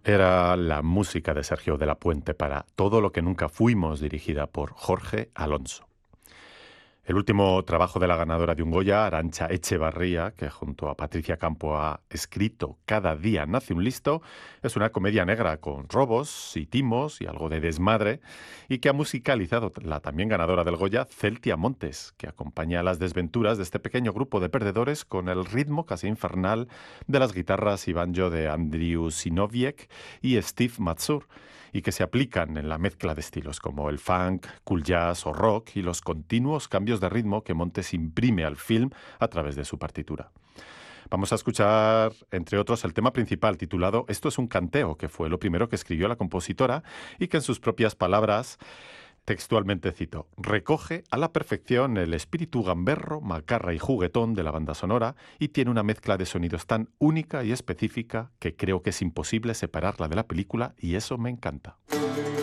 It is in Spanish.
Era la música de Sergio de la Puente para Todo lo que nunca fuimos, dirigida por Jorge Alonso. El último trabajo de la ganadora de un Goya, Arantxa Echevarría, que junto a Patricia Campo ha escrito Cada día nace un listo, es una comedia negra con robos y timos y algo de desmadre, y que ha musicalizado la también ganadora del Goya, Celtia Montes, que acompaña las desventuras de este pequeño grupo de perdedores con el ritmo casi infernal de las guitarras y banjo de Andriy Sinoviec y Steve Matsur, y que se aplican en la mezcla de estilos como el funk, cool jazz o rock y los continuos cambios de ritmo que Montes imprime al film a través de su partitura. Vamos a escuchar, entre otros, el tema principal titulado Esto es un canteo, que fue lo primero que escribió la compositora y que en sus propias palabras, textualmente cito, recoge a la perfección el espíritu gamberro, macarra y juguetón de la banda sonora y tiene una mezcla de sonidos tan única y específica que creo que es imposible separarla de la película y eso me encanta.